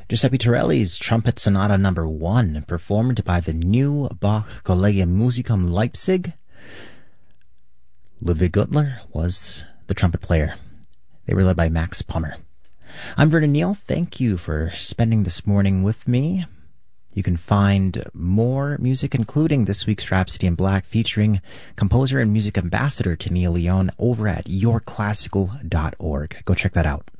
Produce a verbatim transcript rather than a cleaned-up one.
Giuseppe Torelli's Trumpet Sonata Number One, performed by the New Bach Collegium Musicum Leipzig. Ludwig Gutler was the trumpet player. They were led by Max Pommer. I'm Vernon Neal. Thank you for spending this morning with me. You can find more music, including this week's Rhapsody in Black, featuring composer and music ambassador to Neil Leon, over at your classical dot org. Go check that out.